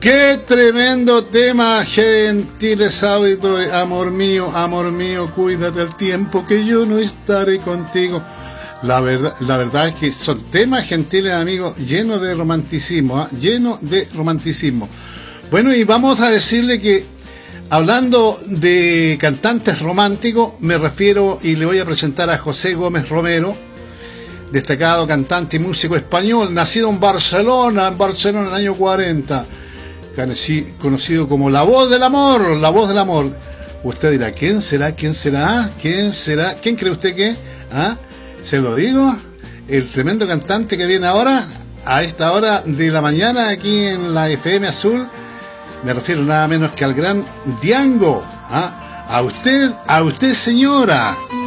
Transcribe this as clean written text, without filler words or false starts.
Qué tremendo tema, gentiles auditores. Amor mío, cuídate el tiempo que yo no estaré contigo. La verdad es que son temas, gentiles amigos, llenos de romanticismo, llenos de romanticismo. Bueno, y vamos a decirle que, hablando de cantantes románticos, me refiero y le voy a presentar a José Gómez Romero, destacado cantante y músico español, nacido en Barcelona en el año 40, conocido como la voz del amor, la voz del amor. Usted dirá, ¿quién será? ¿Quién cree usted que? ¿Ah? Se lo digo, el tremendo cantante que viene ahora, a esta hora de la mañana, aquí en la FM Azul. Me refiero nada menos que al gran Diango. ¿Ah? A usted señora.